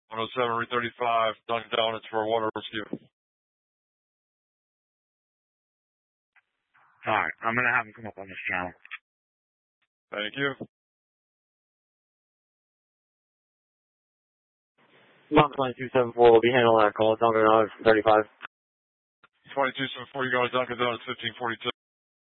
107 Route 35, Dunkin' Donuts for a water rescue. Alright, I'm gonna have him come up on this channel. Thank you. Mach 2274 will be handling that call. Dunkin' Donuts 35. 2274, you go to Dunkin' Donuts 1542.